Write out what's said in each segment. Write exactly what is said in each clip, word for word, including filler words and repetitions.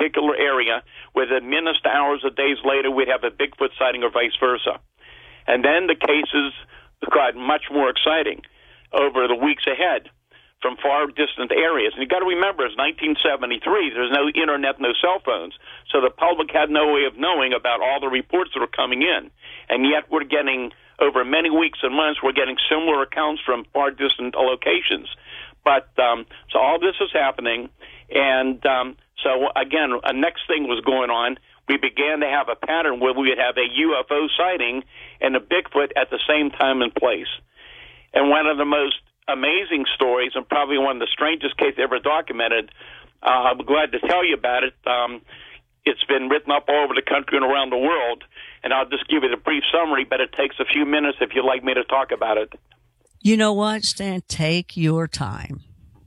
particular area. Within minutes to hours or days later, we'd have a Bigfoot sighting or vice versa. And then the cases got much more exciting over the weeks ahead from far distant areas. And you got to remember, it's nineteen seventy-three. There's no internet, no cell phones. So the public had no way of knowing about all the reports that were coming in. And yet we're getting, over many weeks and months, we're getting similar accounts from far distant locations. But um, so all this is happening. And um, so, again, a next thing was going on. We began to have a pattern where we would have a U F O sighting and a Bigfoot at the same time and place. And one of the most amazing stories, and probably one of the strangest cases ever documented, uh, I'm glad to tell you about it. Um, it's been written up all over the country and around the world, and I'll just give you the brief summary, but it takes a few minutes if you'd like me to talk about it. You know what, Stan? Take your time.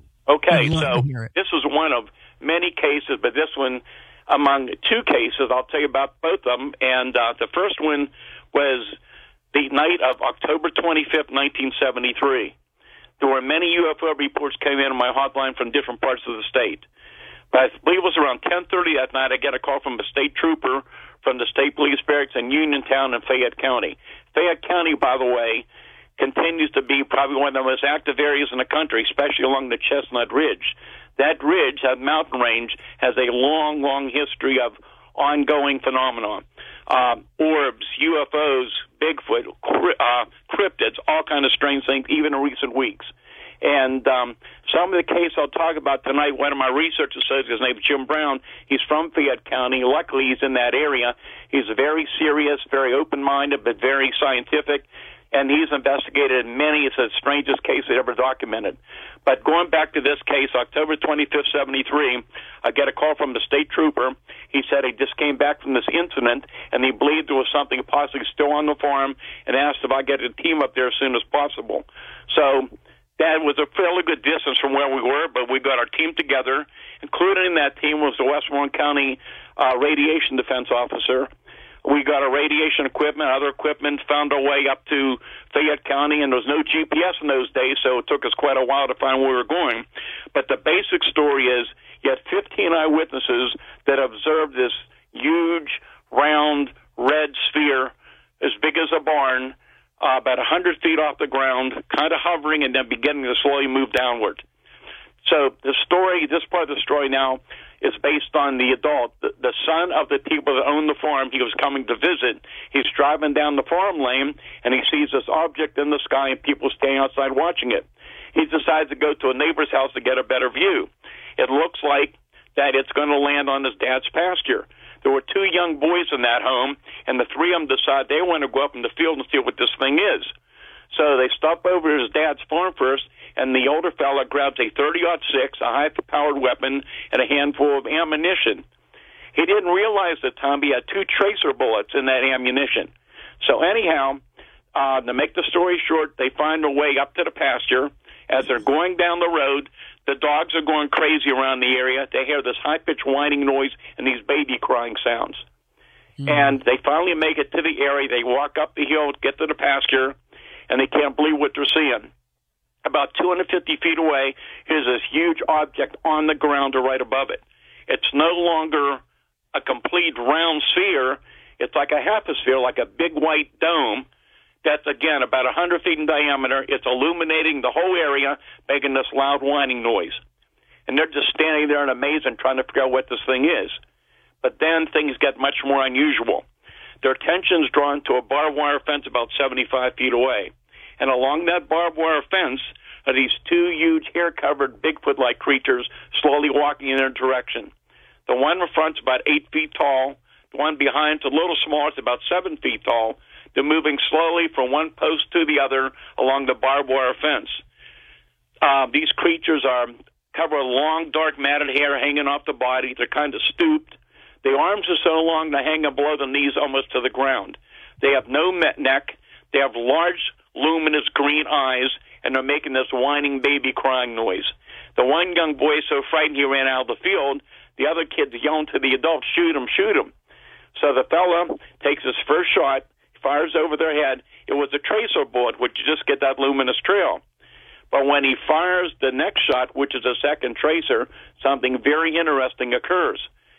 Okay, so this was one of many cases, but this one, among two cases, I'll tell you about both of them. And uh, the first one was the night of October twenty-fifth, nineteen seventy-three. There were many U F O reports came in on my hotline from different parts of the state. But I believe it was around ten thirty that night, I get a call from a state trooper from the State Police Barracks in Uniontown in Fayette County. Fayette County, by the way, continues to be probably one of the most active areas in the country, especially along the Chestnut Ridge. That ridge, that mountain range, has a long, long history of ongoing phenomena. Uh, orbs, U F Os, Bigfoot, cri- uh, cryptids, all kind of strange things, even in recent weeks. And um, some of the cases I'll talk about tonight, one of my research associates, his name is Jim Brown. He's from Fayette County. Luckily, he's in that area. He's very serious, very open-minded, but very scientific. And he's investigated many. It's the strangest case ever documented. But going back to this case, October twenty-fifth, seventy-three, I get a call from the state trooper. He said he just came back from this incident, and he believed there was something possibly still on the farm, and asked if I get a team up there as soon as possible. So that was a fairly good distance from where we were, but we got our team together. Included in that team was the Westmoreland County uh, Radiation Defense Officer. We got our radiation equipment, other equipment, found our way up to Fayette County, and there was no G P S in those days, so it took us quite a while to find where we were going. But the basic story is you had fifteen eyewitnesses that observed this huge, round, red sphere as big as a barn, uh, about one hundred feet off the ground, kind of hovering and then beginning to slowly move downward. So the story, this part of the story now, is based on the adult, the, the son of the people that own the farm. He was coming to visit. He's driving down the farm lane, and he sees this object in the sky and people standing outside watching it. He decides to go to a neighbor's house to get a better view. It looks like that it's going to land on his dad's pasture. There were two young boys in that home, and the three of them decide they want to go up in the field and see what this thing is. So they stop over at his dad's farm first, and the older fella grabs a thirty aught six, a high-powered weapon, and a handful of ammunition. He didn't realize that Tommy had two tracer bullets in that ammunition. So anyhow, uh, to make the story short, they find their way up to the pasture. As they're going down the road, the dogs are going crazy around the area. They hear this high-pitched whining noise and these baby crying sounds. Mm. And they finally make it to the area. They walk up the hill, get to the pasture, and they can't believe what they're seeing. About two hundred fifty feet away, here's this huge object on the ground or right above it. It's no longer a complete round sphere. It's like a half a sphere, like a big white dome that's, again, about one hundred feet in diameter. It's illuminating the whole area, making this loud whining noise. And they're just standing there in amazement trying to figure out what this thing is. But then things get much more unusual. Their attention's drawn to a barbed wire fence about seventy-five feet away. And along that barbed wire fence are these two huge hair-covered Bigfoot-like creatures slowly walking in their direction. The one in front's about eight feet tall. The one behind's a little smaller. It's about seven feet tall. They're moving slowly from one post to the other along the barbed wire fence. Uh, these creatures are covered with long, dark, matted hair hanging off the body. They're kind of stooped. The arms are so long they hang below the knees almost to the ground. They have no neck. They have large, luminous green eyes, and they're making this whining baby crying noise. The one young boy is so frightened he ran out of the field. The other kid's yelling to the adults, shoot him, shoot him. So the fella takes his first shot, fires over their head. It was a tracer bullet, which you just get that luminous trail. But when he fires the next shot, which is a second tracer, something very interesting occurs.